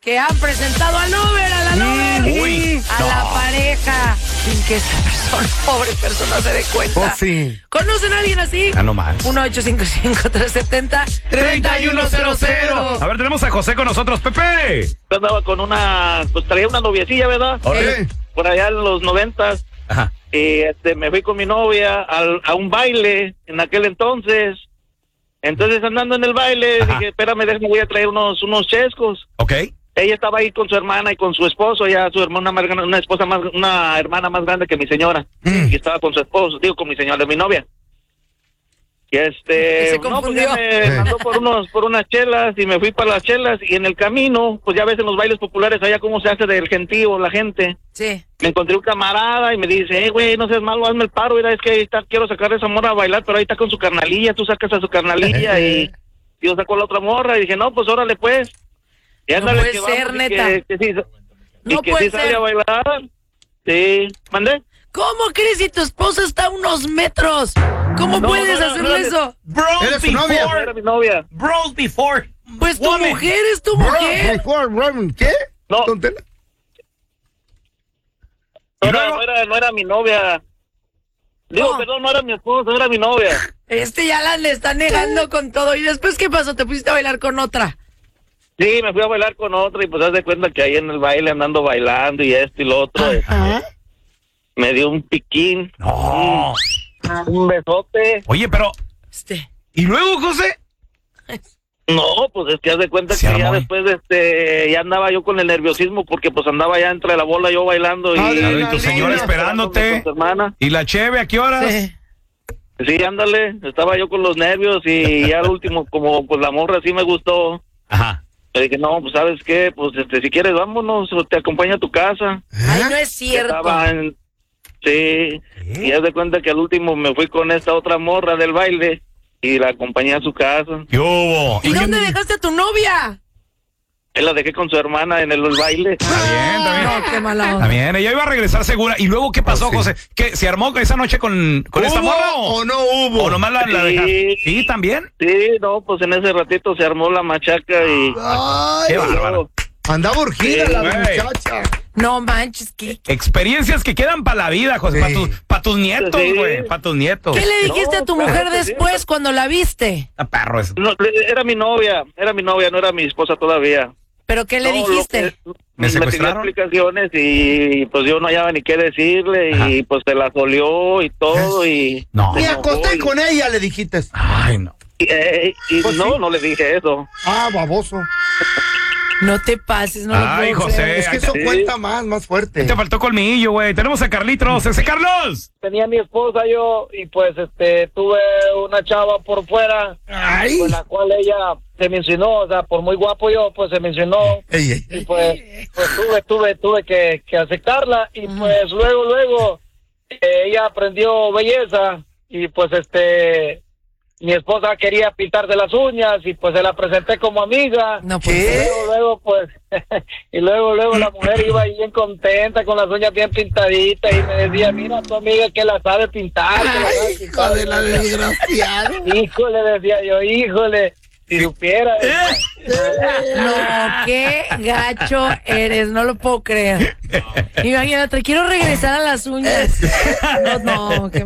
que han presentado al Uber, a la Lover, a la pareja, sin que esa persona, pobre persona, se dé cuenta. Oh, sí. ¿Conocen a alguien así? Ah, no más. 1-855-370-3100. A ver, tenemos a José con nosotros. Pepe. Yo andaba con traía una noviecilla, ¿verdad? Okay. Por allá en los 90s. Ajá. Y me fui con mi novia a un baile en aquel entonces. Entonces, andando en el baile, dije, espérame, déjame, voy a traer unos chescos. Ok. Ella estaba ahí con su hermana y con su esposo, ya su hermana más grande, una hermana más grande que mi señora. Y estaba con su esposo, con mi señora, mi novia. Y se pues confundió. ya me mandó por unas chelas y me fui para las chelas y en el camino, pues ya ves en los bailes populares allá cómo se hace del gentío la gente. Sí. Me encontré un camarada y me dice, güey, no seas malo, hazme el paro, mira, es que ahí está, quiero sacar a esa morra a bailar, pero ahí está con su carnalilla, tú sacas a su carnalilla y yo saco a la otra morra y dije, no, pues órale pues. Y No ándale, puede que ser, vamos, y neta. que sí, No y que puede sí sale ser. a bailar. Sí, ¿mandé? ¿Cómo crees si tu esposa está a unos metros? ¿Cómo No, puedes no, no, hacerle no, eso? ¿Eres su novia? No era mi novia. Bros before. Pues tu woman. mujer es tu mujer. ¿Qué? No. ¿Tontela? No era mi novia. Digo, No. perdón, no era mi esposa, era mi novia. Ya le está negando con todo. ¿Y después qué pasó? ¿Te pusiste a bailar con otra? Sí, me fui a bailar con otra y pues haz de cuenta que ahí en el baile andando bailando y esto y lo otro. Me dio un piquín. No. Un besote. Oye, pero. ¿Y luego, José? No, pues es que haz de cuenta Se que ya armó. después ya andaba yo con el nerviosismo porque pues andaba ya entre la bola yo bailando y... Claro, y tu señora esperándote. Con su hermana. ¿Y la cheve a qué horas? Sí. Sí, ándale, estaba yo con los nervios y ya al último como pues la morra sí me gustó. Ajá. Le dije, no, pues ¿sabes qué? Pues si quieres vámonos, te acompaño a tu casa. Ay, no es cierto. Sí, y haz de cuenta que al último me fui con esta otra morra del baile y la acompañé a su casa. ¿Qué hubo? ¿Y dónde dejaste a tu novia? Él la dejé con su hermana en el baile. Está bien. No, qué mala Está onda. bien, ella iba a regresar segura. ¿Y luego qué pasó, sí. José? ¿Qué, se armó esa noche con esta morra ¿O no hubo? o nomás la Sí. dejaste? ¿Sí, también? Sí, no, pues en ese ratito se armó la machaca y... Ay, Qué bárbaro. andaba urgida Sí, la güey. muchacha. No manches, ¿qué Experiencias que quedan para la vida, José. Sí. Para tus nietos, Sí. güey. Para tus nietos. le dijiste a tu claro mujer que sí. después cuando la viste? Está perro eso. No, era mi novia, no era mi esposa todavía. ¿Pero qué le No, dijiste? ¿Me me secuestraron? pidió explicaciones y pues yo no hallaba ni qué decirle y pues se la solió y todo y... No. Me se acosté enojó con ella, le dijiste. Ay, no. y Pues sí. no le dije eso. Ah, baboso. No te pases, no Ay, lo puedo José. creer. Es que eso Sí. cuenta más fuerte. Te faltó colmillo, güey. Tenemos a Carlitos. ¡Ese Carlos! Tenía mi esposa yo y pues tuve una chava por fuera Ay. con la cual ella se me insinuó, o sea, por muy guapo yo, pues se me insinuó. Ey. Y pues tuve que aceptarla y pues luego ella aprendió belleza y pues mi esposa quería pintarse las uñas y pues se la presenté como amiga. No Y puede ser. luego pues y luego la mujer iba ahí bien contenta con las uñas bien pintaditas y me decía, mira tu amiga que la sabe pintar, que la sabe Ay, hijo pintar. de la desgraciada. Híjole, decía yo, híjole, si supiera. No, qué gacho eres, no lo puedo creer. Imagínate, quiero regresar a las uñas. No, qué